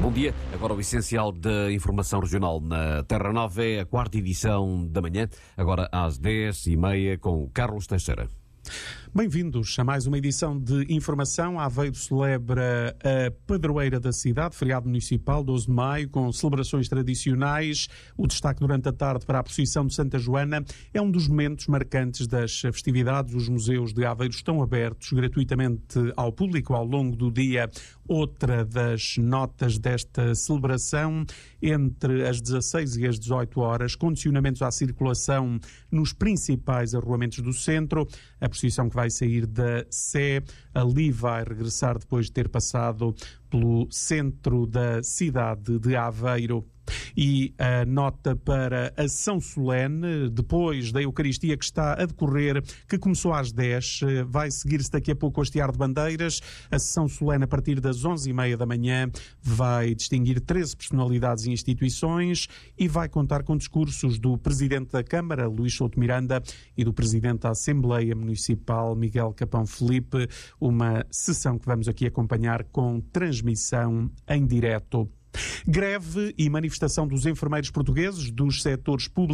Bom dia. Agora o essencial da informação regional na Terra Nova é a 4ª edição da manhã, agora às 10h30 com o Carlos Teixeira. Bem-vindos a mais uma edição de informação. Aveiro celebra a padroeira da cidade, feriado municipal, 12 de maio, com celebrações tradicionais. O destaque durante a tarde para a procissão de Santa Joana é um dos momentos marcantes das festividades. Os museus de Aveiro estão abertos gratuitamente ao público ao longo do dia. Outra das notas desta celebração, entre as 16 e as 18 horas, condicionamentos à circulação nos principais arruamentos do centro. A procissão que vai sair da Sé, ali vai regressar depois de ter passado pelo centro da cidade de Aveiro. E a nota para a São Solene, depois da Eucaristia que está a decorrer, que começou às 10, vai seguir-se daqui a pouco o hastear de bandeiras. A São Solene, a partir das 11h30 da manhã, vai distinguir 13 personalidades e instituições e vai contar com discursos do Presidente da Câmara, Luís Souto Miranda, e do Presidente da Assembleia Municipal, Miguel Capão Felipe, uma sessão que vamos aqui acompanhar com transmissão em direto. Greve e manifestação dos enfermeiros portugueses dos setores públicos